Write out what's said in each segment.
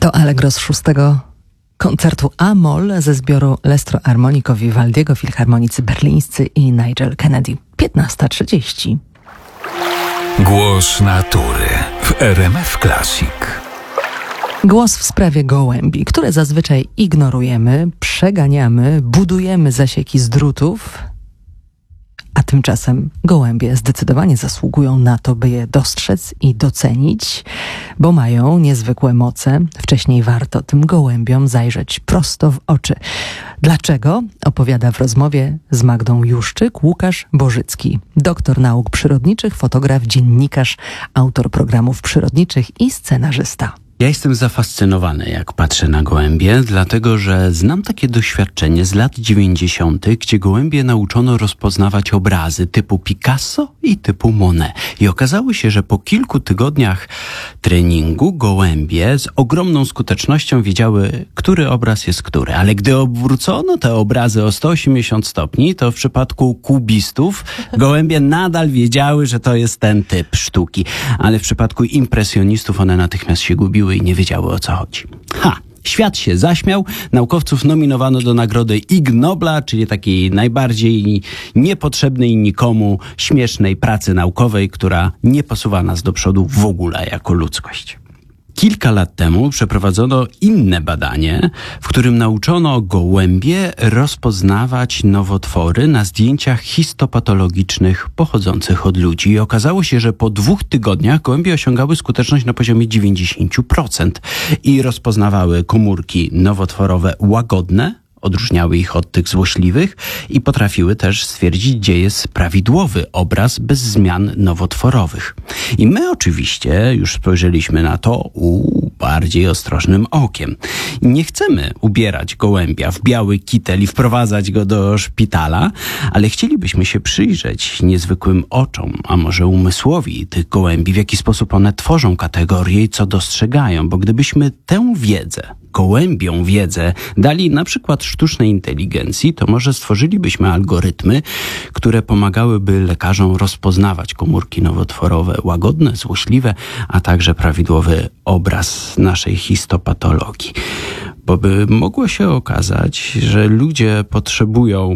To Allegro z 6. koncertu A-moll ze zbioru L'Estro Armonico Vivaldiego, filharmonicy berlińscy i Nigel Kennedy. 15:30. Głos natury w RMF Classic. Głos w sprawie gołębi, które zazwyczaj ignorujemy, przeganiamy, budujemy zasieki z drutów, a tymczasem gołębie zdecydowanie zasługują na to, by je dostrzec i docenić, bo mają niezwykłe moce. Wcześniej warto tym gołębiom zajrzeć prosto w oczy. Dlaczego? Opowiada w rozmowie z Magdą Juszczyk Łukasz Bożycki, doktor nauk przyrodniczych, fotograf, dziennikarz, autor programów przyrodniczych i scenarzysta. Ja jestem zafascynowany, jak patrzę na gołębie, dlatego że znam takie doświadczenie z lat 90., gdzie gołębie nauczono rozpoznawać obrazy typu Picasso i typu Monet. I okazało się, że po kilku tygodniach treningu gołębie z ogromną skutecznością wiedziały, który obraz jest który. Ale gdy obrócono te obrazy o 180 stopni, to w przypadku kubistów gołębie nadal wiedziały, że to jest ten typ sztuki. Ale w przypadku impresjonistów one natychmiast się gubiły i nie wiedziały, o co chodzi. Świat się zaśmiał, naukowców nominowano do nagrody Ig Nobla, czyli takiej najbardziej niepotrzebnej nikomu śmiesznej pracy naukowej, która nie posuwa nas do przodu w ogóle jako ludzkość. Kilka lat temu przeprowadzono inne badanie, w którym nauczono gołębie rozpoznawać nowotwory na zdjęciach histopatologicznych pochodzących od ludzi. I okazało się, że po 2 tygodniach gołębie osiągały skuteczność na poziomie 90% i rozpoznawały komórki nowotworowe łagodne, odróżniały ich od tych złośliwych i potrafiły też stwierdzić, gdzie jest prawidłowy obraz bez zmian nowotworowych. I my oczywiście już spojrzeliśmy na to bardziej ostrożnym okiem. Nie chcemy ubierać gołębia w biały kitel i wprowadzać go do szpitala, ale chcielibyśmy się przyjrzeć niezwykłym oczom, a może umysłowi tych gołębi, w jaki sposób one tworzą kategorie i co dostrzegają, bo gdybyśmy tę wiedzę, gołębią wiedzę dali na przykład sztucznej inteligencji, to może stworzylibyśmy algorytmy, które pomagałyby lekarzom rozpoznawać komórki nowotworowe łagodne, złośliwe, a także prawidłowy obraz naszej histopatologii. Bo by mogło się okazać, że ludzie potrzebują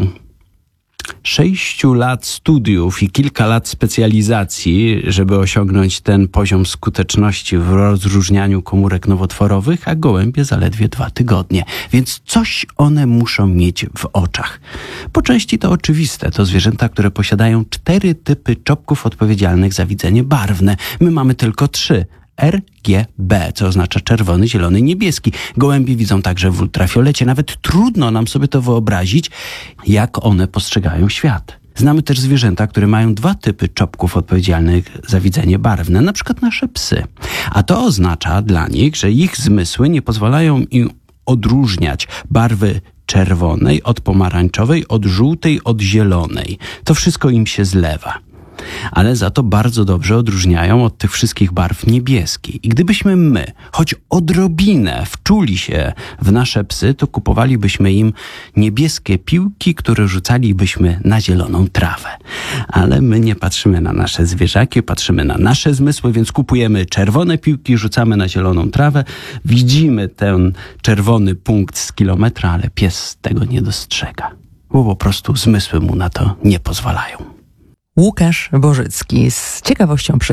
6 lat studiów i kilka lat specjalizacji, żeby osiągnąć ten poziom skuteczności w rozróżnianiu komórek nowotworowych, a gołębie zaledwie 2 tygodnie. Więc coś one muszą mieć w oczach. Po części to oczywiste. To zwierzęta, które posiadają 4 typy czopków odpowiedzialnych za widzenie barwne. My mamy tylko 3. RGB, co oznacza czerwony, zielony, niebieski. Gołębie widzą także w ultrafiolecie. Nawet trudno nam sobie to wyobrazić, jak one postrzegają świat. Znamy też zwierzęta, które mają 2 typy czopków odpowiedzialnych za widzenie barwne, na przykład nasze psy. A to oznacza dla nich, że ich zmysły nie pozwalają im odróżniać barwy czerwonej od pomarańczowej, od żółtej, od zielonej. To wszystko im się zlewa. Ale za to bardzo dobrze odróżniają od tych wszystkich barw niebieskich. I gdybyśmy my, choć odrobinę wczuli się w nasze psy, to kupowalibyśmy im niebieskie piłki, które rzucalibyśmy na zieloną trawę. Ale my nie patrzymy na nasze zwierzaki, patrzymy na nasze zmysły, więc kupujemy czerwone piłki, rzucamy na zieloną trawę, widzimy ten czerwony punkt z kilometra, ale pies tego nie dostrzega, bo po prostu zmysły mu na to nie pozwalają. Łukasz Bożycki z ciekawością